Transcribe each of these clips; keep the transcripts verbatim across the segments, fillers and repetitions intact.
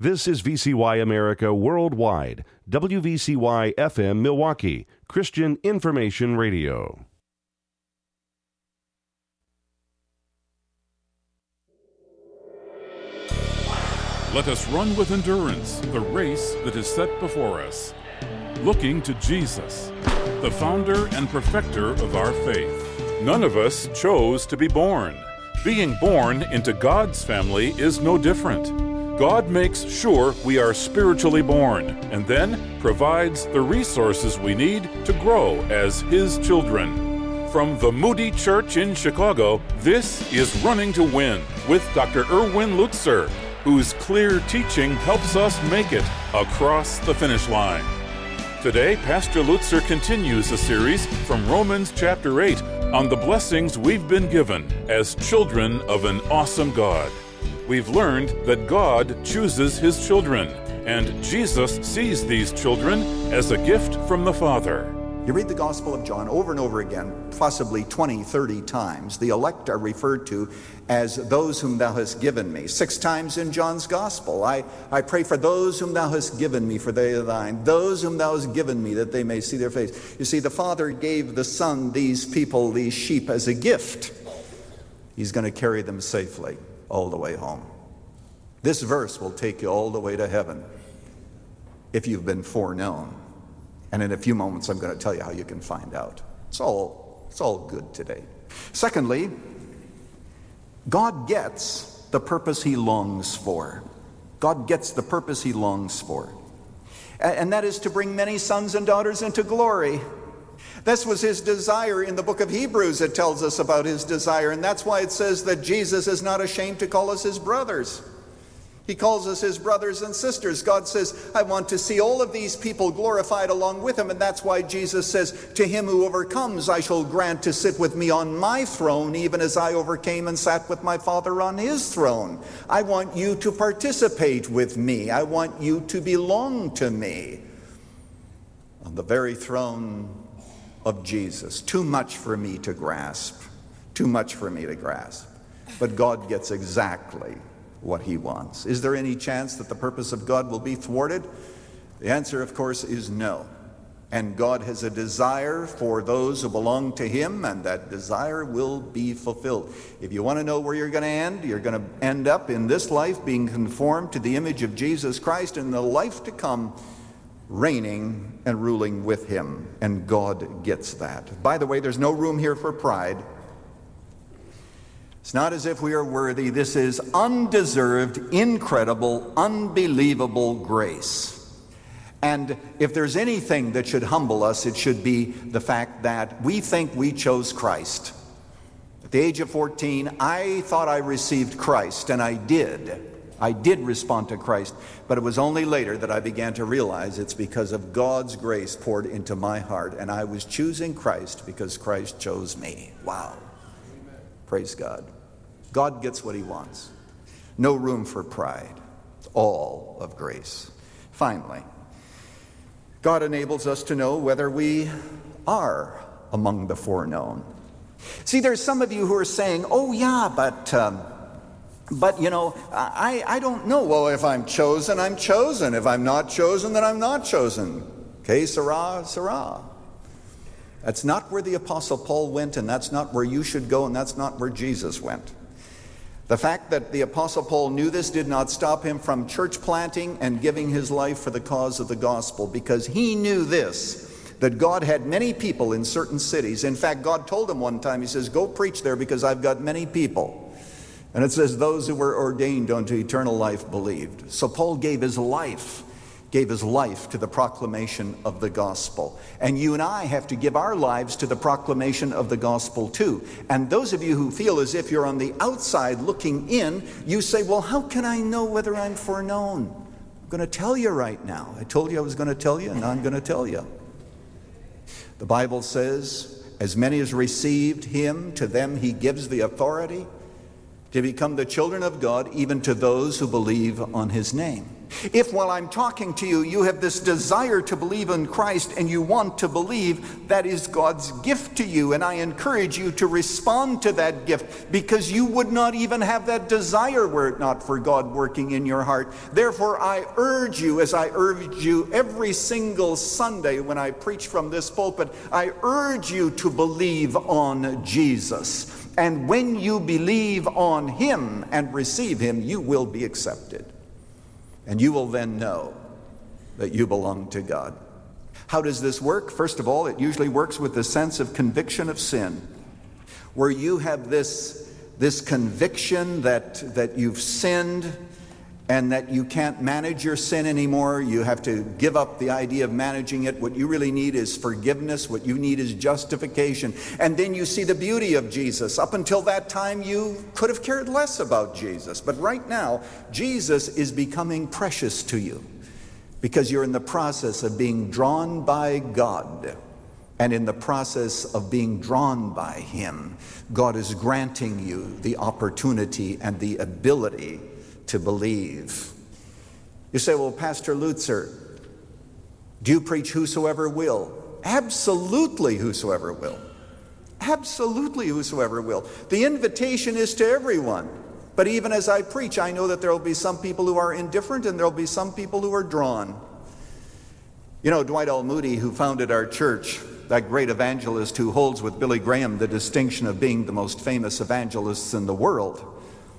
This is V C Y America Worldwide, W V C Y F M Milwaukee, Christian Information Radio. Let us run with endurance the race that is set before us, looking to Jesus, the founder and perfecter of our faith. None of us chose to be born. Being born into God's family is no different. God makes sure we are spiritually born and then provides the resources we need to grow as His children. From the Moody Church in Chicago, this is Running to Win with Doctor Erwin Lutzer, whose clear teaching helps us make it across the finish line. Today, Pastor Lutzer continues a series from Romans chapter eight on the blessings we've been given as children of an awesome God. We've learned that God chooses His children, and Jesus sees these children as a gift from the Father. You read the Gospel of John over and over again, possibly twenty, thirty times. The elect are referred to as those whom thou hast given me. Six times in John's Gospel. I, I pray for those whom thou hast given me, for they are thine. Those whom thou hast given me, that they may see their face. You see, the Father gave the Son these people, these sheep, as a gift. He's going to carry them safely all the way home. This verse will take you all the way to heaven if you've been foreknown. And in a few moments, I'm going to tell you how you can find out. It's all, it's all good today. Secondly, God gets the purpose He longs for. God gets the purpose He longs for. And that is to bring many sons and daughters into glory. This was His desire. In the book of Hebrews, it tells us about His desire. And that's why it says that Jesus is not ashamed to call us His brothers. He calls us His brothers and sisters. God says, I want to see all of these people glorified along with Him. And that's why Jesus says, to him who overcomes, I shall grant to sit with me on my throne, even as I overcame and sat with my Father on His throne. I want you to participate with me. I want you to belong to me. On the very throne of Jesus. Too much for me to grasp. Too much for me to grasp. But God gets exactly what He wants. Is there any chance that the purpose of God will be thwarted? The answer, of course, is no. And God has a desire for those who belong to Him, and that desire will be fulfilled. If you want to know where you're going to end, you're going to end up in this life being conformed to the image of Jesus Christ, and in the life to come, reigning and ruling with Him. And God gets that. By the way, there's no room here for pride. It's not as if we are worthy. This is undeserved, incredible, unbelievable grace. And if there's anything that should humble us, it should be the fact that we think we chose Christ. At the age of fourteen, I thought I received Christ, and I did. I did respond to Christ, but it was only later that I began to realize it's because of God's grace poured into my heart, and I was choosing Christ because Christ chose me. Wow. Praise God. God gets what He wants. No room for pride. All of grace. Finally, God enables us to know whether we are among the foreknown. See, there's some of you who are saying, oh yeah, but, um, but you know, I, I don't know. Well, if I'm chosen, I'm chosen. If I'm not chosen, then I'm not chosen. Okay, Sarah, Sarah. That's not where the Apostle Paul went, and that's not where you should go, and that's not where Jesus went. The fact that the Apostle Paul knew this did not stop him from church planting and giving his life for the cause of the gospel, because he knew this, that God had many people in certain cities. In fact, God told him one time, He says, go preach there because I've got many people. And it says, those who were ordained unto eternal life believed. So Paul gave his life. gave his life to the proclamation of the gospel. And you and I have to give our lives to the proclamation of the gospel too. And those of you who feel as if you're on the outside looking in, you say, well, how can I know whether I'm foreknown? I'm going to tell you right now. I told you I was going to tell you, and now I'm going to tell you. The Bible says, as many as received Him, to them He gives the authority to become the children of God, even to those who believe on His name. If while I'm talking to you, you have this desire to believe in Christ and you want to believe, that is God's gift to you. And I encourage you to respond to that gift, because you would not even have that desire were it not for God working in your heart. Therefore, I urge you, as I urge you every single Sunday when I preach from this pulpit, I urge you to believe on Jesus. And when you believe on him and receive him, you will be accepted. And you will then know that you belong to God. How does this work? First of all, it usually works with the sense of conviction of sin, where you have this, this conviction that, that you've sinned and that you can't manage your sin anymore. You have to give up the idea of managing it. What you really need is forgiveness. What you need is justification. And then you see the beauty of Jesus. Up until that time, you could have cared less about Jesus. But right now, Jesus is becoming precious to you, because you're in the process of being drawn by God. And in the process of being drawn by him, God is granting you the opportunity and the ability to believe. You say, well, Pastor Lutzer, do you preach whosoever will? Absolutely whosoever will. Absolutely whosoever will. The invitation is to everyone. But even as I preach, I know that there will be some people who are indifferent and there will be some people who are drawn. You know, Dwight L. Moody, who founded our church, that great evangelist who holds with Billy Graham the distinction of being the most famous evangelists in the world.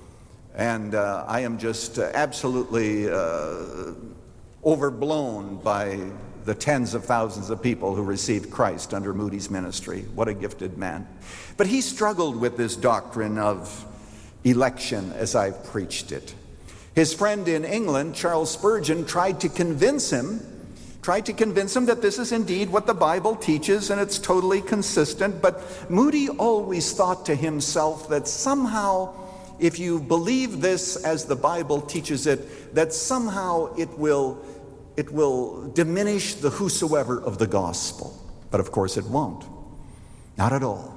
And uh, I am just uh, absolutely uh, overblown by the tens of thousands of people who received Christ under Moody's ministry. What a gifted man. But he struggled with this doctrine of election as I've preached it. His friend in England, Charles Spurgeon, tried to convince him, tried to convince him that this is indeed what the Bible teaches and it's totally consistent. But Moody always thought to himself that somehow, if you believe this as the Bible teaches it, that somehow it will, it will diminish the whosoever of the gospel. But of course it won't. Not at all.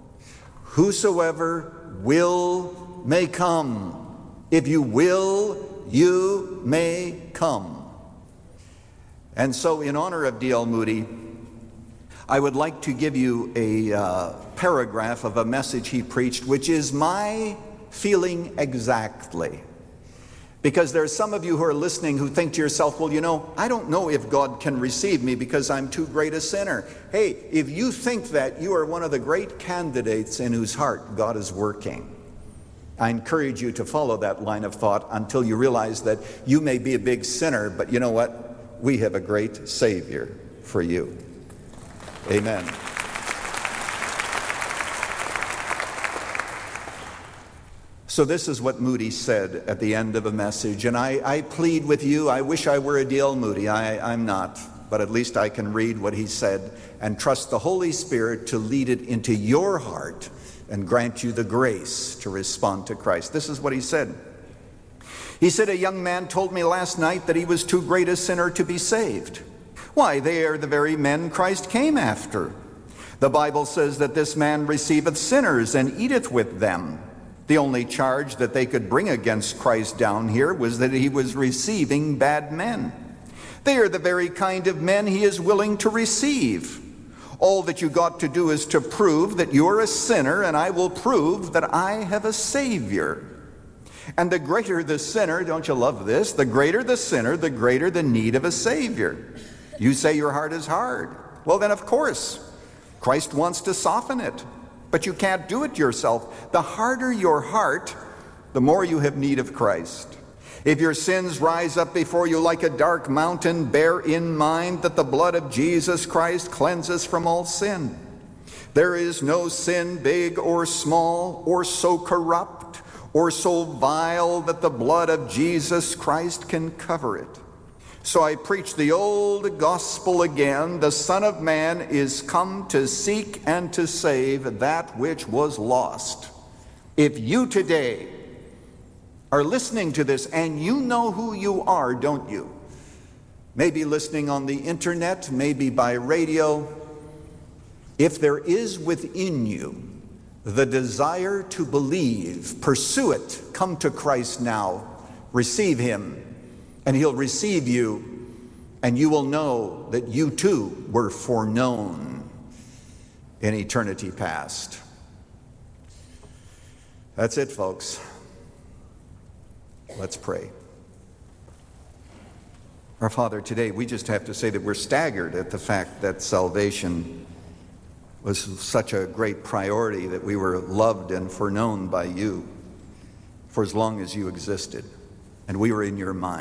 Whosoever will may come. If you will, you may come. And so in honor of D L Moody, I would like to give you a uh, paragraph of a message he preached, which is my feeling exactly. Because there are some of you who are listening who think to yourself, well, you know, I don't know if God can receive me because I'm too great a sinner. Hey, if you think that, you are one of the great candidates in whose heart God is working. I encourage you to follow that line of thought until you realize that you may be a big sinner, but you know what? We have a great Savior for you. Amen. So this is what Moody said at the end of a message, and I, I plead with you. I wish I were a D L Moody. I, I'm not, but at least I can read what he said and trust the Holy Spirit to lead it into your heart and grant you the grace to respond to Christ. This is what he said. He said, a young man told me last night that he was too great a sinner to be saved. Why, they are the very men Christ came after. The Bible says that this man receiveth sinners and eateth with them. The only charge that they could bring against Christ down here was that he was receiving bad men. They are the very kind of men he is willing to receive. All that you got to do is to prove that you're a sinner, and I will prove that I have a Savior. And the greater the sinner, don't you love this? The greater the sinner, the greater the need of a Savior. You say your heart is hard. Well, then, of course, Christ wants to soften it. But you can't do it yourself. The harder your heart, the more you have need of Christ. If your sins rise up before you like a dark mountain, bear in mind that the blood of Jesus Christ cleanses from all sin. There is no sin big or small, or so corrupt, or so vile that the blood of Jesus Christ can cover it. So I preach the old gospel again. The Son of Man is come to seek and to save that which was lost. If you today are listening to this, and you know who you are, don't you? Maybe listening on the internet, maybe by radio. If there is within you the desire to believe, pursue it. Come to Christ now. Receive him. And he'll receive you, and you will know that you too were foreknown in eternity past. That's it, folks. Let's pray. Our Father, today we just have to say that we're staggered at the fact that salvation was such a great priority, that we were loved and foreknown by you for as long as you existed, and we were in your mind.